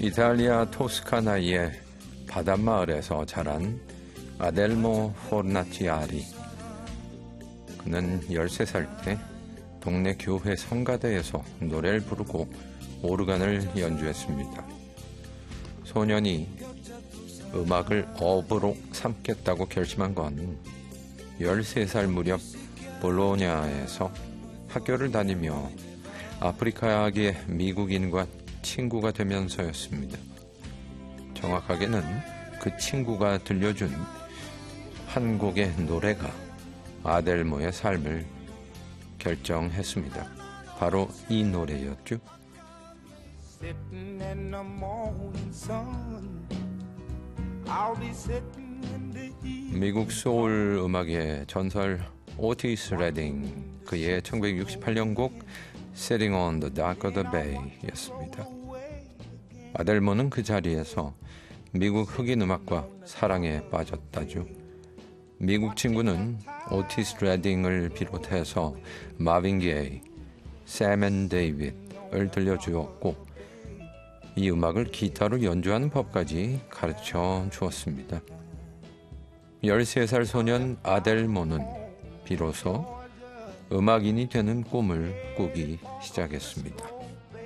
이탈리아 토스카나의 바닷마을에서 자란 아델모 포르나치아리. 그는 13살 때 동네 교회 성가대에서 노래를 부르고 오르간을 연주했습니다. 소년이 음악을 업으로 삼겠다고 결심한 건 13살 무렵 볼로냐에서 학교를 다니며 아프리카계 미국인과 친구가 되면서였습니다. 정확하게는 그 친구가 들려준 한 곡의 노래가 아델모의 삶을 결정했습니다. 바로 이 노래였죠. 미국 소울 음악의 전설 오티스 레딩, 그의 1968년 곡 Sitting on the Dock of the Bay 였습니다. 아델모는 그 자리에서 미국 흑인 음악과 사랑에 빠졌다죠. 미국 친구는 오티스 레딩을 비롯해서 마빈 게이, 샘 앤 데이빗을 들려주었고 이 음악을 기타로 연주하는 법까지 가르쳐 주었습니다. 13살 소년 아델모는 비로소 음악인이 되는 꿈을 꾸기 시작했습니다.